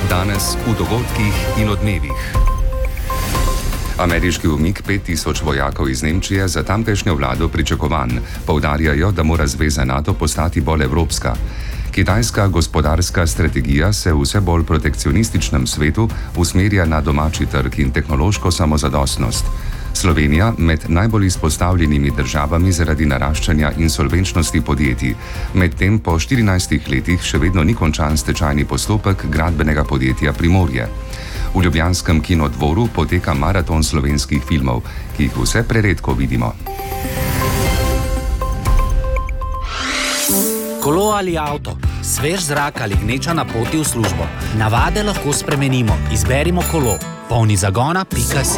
Danes v dogodkih in odmevih. Ameriški umik 5000 vojakov iz Nemčije za tamkajšnjo vlado pričakovan. Poudarjajo, da mora zveza NATO postati bolj evropska. Kitajska gospodarska strategija se v vse bolj protekcionističnem svetu usmerja na domači trg in tehnološko samozadostnost. Slovenija med najbolj izpostavljenimi državami zaradi naraščanja insolvenčnosti podjetij. Medtem po 14 letih še vedno ni končan stečajni postopek gradbenega podjetja Primorje. V ljubljanskem kinodvoru poteka maraton slovenskih filmov, ki jih vse preredko vidimo. Kolo ali avto, svež zrak ali gneča na poti v službo. Navade lahko spremenimo. Izberimo kolo. Polni zagona.si